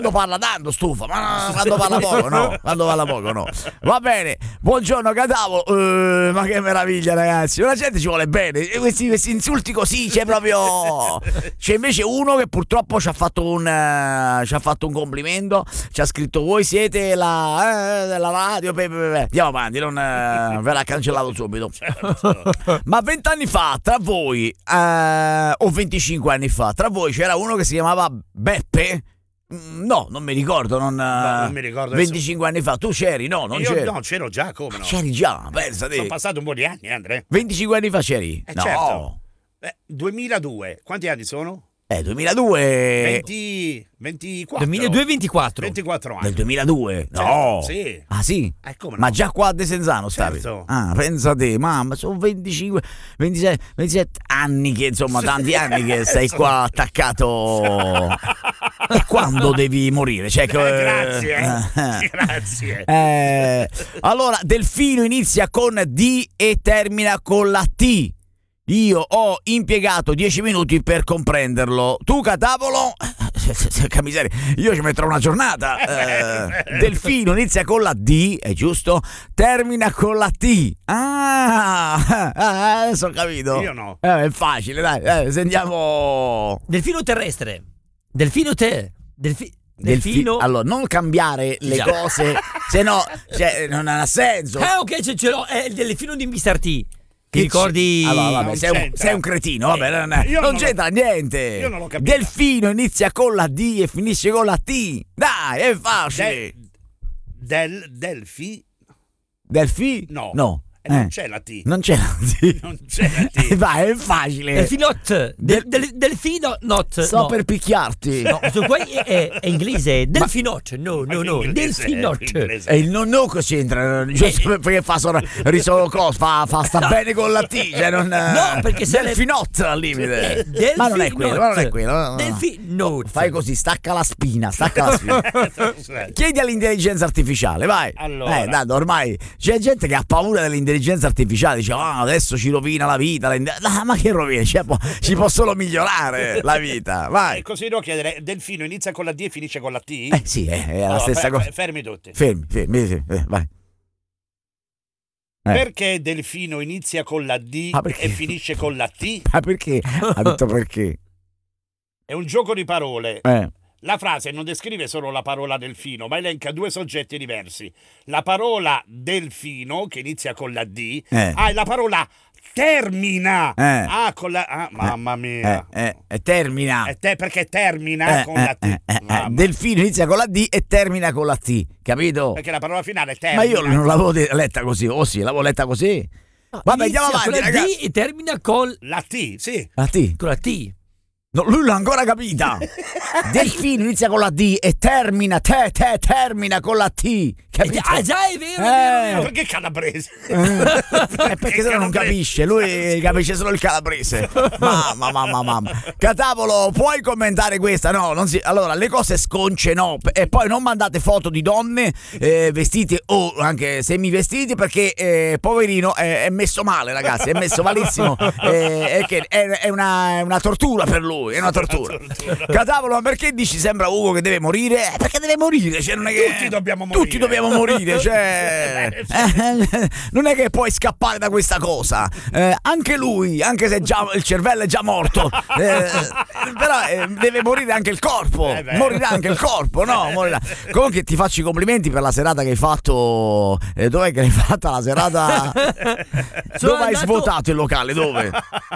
quando parla tanto stufa, ma quando parla poco no, quando parla poco no. Va bene, buongiorno Catavolo, ma che meraviglia ragazzi, la gente ci vuole bene, questi insulti così, c'è proprio, c'è invece uno che purtroppo ci ha fatto un complimento, ci ha scritto voi siete la radio, andiamo avanti, non verrà cancellato subito. Ma 20 anni fa tra voi o 25 anni fa tra voi c'era uno che si chiamava Beppe? No, non mi ricordo, non mi ricordo 25 anni fa, tu c'eri? No, non c'eri. No, c'ero già, come no? C'eri già, pensate. Sono passato un po' di anni, Andrea. 25 anni fa c'eri? No. Certo. 2002, quanti anni sono? 2002 24 24 anni. Del 2002? No. Certo, sì. Ah sì? Come Ma no? già qua a Desenzano stavi? Certo. Ah, pensa te, mamma, sono 25 27 anni che insomma, tanti anni che sei qua attaccato. E quando devi morire? Cioè, grazie. Allora, Delfino inizia con D e termina con la T. Io ho impiegato 10 minuti per comprenderlo. Tu, Catavolo, miseria, io ci metterò una giornata. Delfino inizia con la D, è giusto? Termina con la T. Adesso ho capito. Io no. È facile, dai, sentiamo. Delfino terrestre. Delfino te. Delfino. Allora, non cambiare le cose, se no, cioè, non ha senso. Ok, ce l'ho. È il delfino di Mr. T. Ti ricordi? Allora, vabbè, sei un cretino, vabbè, non c'entra niente. Io non l'ho capito. Delfino inizia con la D e finisce con la T. Dai, è facile. Delfi? No. Non c'è la T. Non c'è la T. Non c'è la T. Vai, è facile. Delfinot. Delfino not. Sto per picchiarti. No, questo qua è inglese. Delfinot. No. Delfinot. E il no cosa c'entra? Giusto perché fa sta bene con la T. Cioè non, no, perché se Delfinot al limite. Ma non è quello, Delfinot. Fai così, stacca la spina. Chiedi all'intelligenza artificiale, vai. Allora. Tanto ormai c'è gente che ha paura dell'intelligenza artificiale, dice adesso ci rovina la vita, ma che rovina, ci può solo migliorare la vita, vai. E così devo chiedere, Delfino inizia con la D e finisce con la T? Sì, è la stessa cosa. Fermi tutti. Fermi, vai. Perché Delfino inizia con la D e finisce con la T? Ma perché? Ha detto perché? È un gioco di parole. La frase non descrive solo la parola delfino, ma elenca due soggetti diversi. La parola delfino, che inizia con la D, e la parola termina. Con la mamma mia. Termina. Perché termina con la T. Delfino inizia con la D e termina con la T, capito? Perché la parola finale termina. Ma io non l'avevo letta così. Sì, l'avevo letta così. Vabbè, andiamo avanti, ragazzi. D e termina con la T, sì. La T. Con la T. No, lui l'ha ancora capita. Delfino inizia con la D e termina con la T. Capito? Già è vero. Ma perché calabrese? Perché se no non capisce. Lui capisce solo il calabrese. Mamma. Catavolo, puoi commentare questa? No, non si. Allora, le cose sconce no. E poi non mandate foto di donne vestite o anche semivestiti, perché poverino è messo male, ragazzi. È messo malissimo. È una tortura per lui. È una tortura. Catavolo, ma perché dici sembra Ugo che deve morire? Perché deve morire, cioè non è che tutti dobbiamo morire, cioè non è che puoi scappare da questa cosa. Anche lui, anche se già il cervello è già morto, però deve morire anche il corpo. Morirà anche il corpo, no? Morirà. Comunque ti faccio i complimenti per la serata che hai fatto. Dov'è che l'hai fatta la serata? Dove hai svuotato il locale? Dove?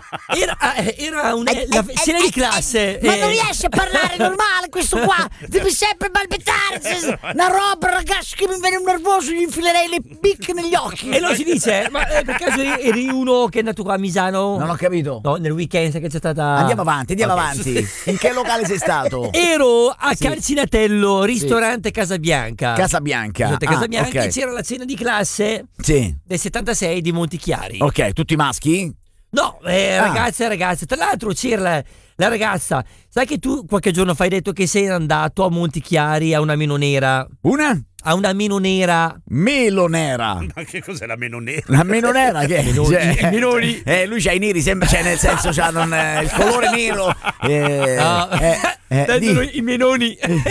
Era la cena di classe. Ma non riesci a parlare normale questo qua, devi sempre balbettare. Una roba, ragazzi, che mi viene un nervoso, gli infilerei le picche negli occhi. E non si dice, ma per caso eri uno che è andato qua a Misano? Non ho capito. No, nel weekend che c'è stata. Andiamo avanti. In che locale sei stato? Ero a Calcinatello, ristorante Casabianca. Casabianca. Okay. C'era la cena di classe del 76 di Montichiari. Ok, tutti maschi? No, ragazze e ragazze. Tra l'altro c'era la ragazza. Sai che tu qualche giorno fa hai detto che sei andato a Montichiari a una meno nera? Una? A una meno nera. Melonera. Ma che cos'è la meno nera? La meno nera che è? Minori. Lui c'ha i neri sempre, cioè nel senso il colore nero. I menoni.